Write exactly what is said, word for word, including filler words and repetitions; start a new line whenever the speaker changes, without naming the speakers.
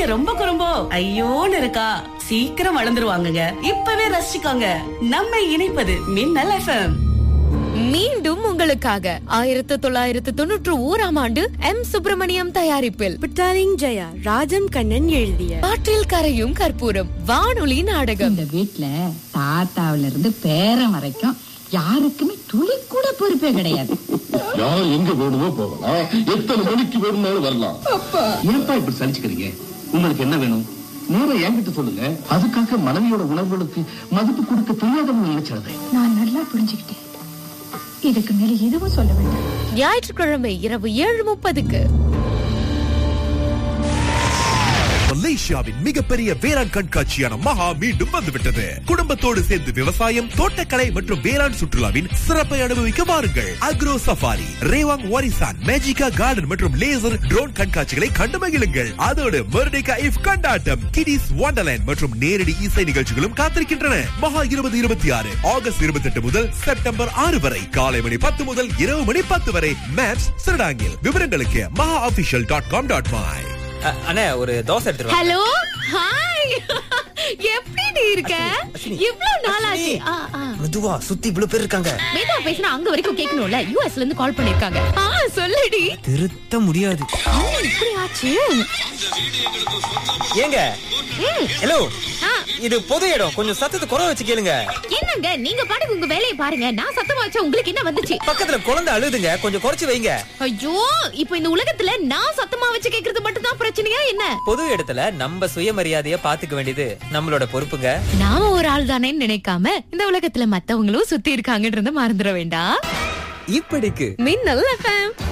ரொம்ப குறும்போ ஐயோன்னு இருக்கா? சீக்கிரம் வளர்ந்துருவாங்கங்க. இப்பவே ரசிச்சுக்கோங்க. நம்ம இணைப்பது மின்னல் எஃப்எம்.
மீண்டும் உங்களுக்காக ஆயிரத்து தொள்ளாயிரத்து தொண்ணூற்று ஓராம் ஆண்டு எம் சுப்பிரமணியம் தயாரிப்பில்
புட்டாலிங் ஜெயா ராஜம் கண்ணன் எழுதிய
காற்றில் கரையும் கற்பூரம் வானொலி நாடகம்.
இந்த வீட்டுல தாத்தாவில இருந்து பேரன் வரைக்கும் யாருக்குமே துளி கூட பொறுப்பே கிடையாது.
யார் எங்க வேணுமோ போகலாம், எத்தனை மணிக்கு வேணும்னாலும் வரலாம்.
ஏன்பா இப்படி சலிச்சுக்கிறீங்க? உங்களுக்கு என்ன வேணும் நேரம் என்கிட்ட சொல்லுங்க. அதுக்காக மனைவியோட உணர்வுகளுக்கு மதிப்பு கொடுக்க தெரியாதவங்க நினைச்சது
நான் நல்லா புரிஞ்சுக்கிட்டேன். இதுக்கு மேல எதுவும் சொல்ல வேண்டாம்.
ஞாயிற்றுக்கிழமை இரவு ஏழு முப்பதுக்கு
மலேசியாவின் மிகப்பெரிய வேளாண் கண்காட்சியான மகா மீண்டும் வந்துவிட்டது. குடும்பத்தோடு சேர்ந்து விவசாயம், தோட்டக்கலை மற்றும் வேளாண் சுற்றுலாவின் சிறப்பை அனுபவிக்க வாருங்கள். அக்ரோ சஃபாரி, ரேவாங் வாரிசான், மேஜிகா கார்டன் மற்றும் லேசர் ட்ரோன் கண்காட்சிகளை கண்டு மகிழுங்கள். அதோடு மெர்டிகா இஃப் கொண்டாட்டம், கிடிஸ் வண்டர்லேண்ட் மற்றும் நேரடி இசை நிகழ்ச்சிகளும் காத்திருக்கின்றன. மகா இருபது இருபத்தி ஆறு ஆகஸ்ட் இருபத்தி எட்டு முதல் செப்டம்பர் ஆறு வரை காலை மணி பத்து முதல் இரவு மணி பத்து வரை மேப்ஸ் சிறடாங்கில். விவரங்களுக்கு மகா official dot com dot my.
அண்ணே ஒரு தோசை எடுத்துட்டு.
ஹலோ, ஹாய், எப்படி இருக்க? இவ்ளோ நாளாச்சு.
மெதுவா, சுத்தி இவ்வளவு பேர் இருக்காங்க.
மெதுவா பேசினா அங்க வரைக்கும் கேட்கணும்ல. யூஎஸ்ல இருந்து கால் பண்ணிருக்காங்க. ஆ சொல்லுடி.
திருத்த முடியாது.
இப்படி ஆச்சு.
ஏங்க ஹலோ, இது பொது இடம், கொஞ்சம் சத்தத்தை குறை வச்சு கேளுங்க.
என்னங்க நீங்க பாட்டுக்கு உங்க வேலையை பாருங்க. நான் சத்தமா வச்சா உங்களுக்கு என்ன வந்துச்சு?
பக்கத்துல குழந்தை அழுதுங்க, கொஞ்சம் குறைச்சு வைங்க.
ஐயோ, இப்போ இந்த உலகத்துல நான் சத்தமா வச்சு கேக்குறது மட்டும் தான் பிரச்சனையா என்ன?
பொது இடத்துல நம்ம சுயமரியாதைய பாத்துக்க வேண்டியது நம்மளோட பொறுப்புங்க.
நாம ஒரு ஆள் தானேன்னு நினைக்காம இந்த உலகத்துல மத்தவங்களும் சுத்தி இருக்காங்கன்றத மறந்துட வேண்டாம்.
இப்படிக்கு
மின்னல் எஃப்எம்.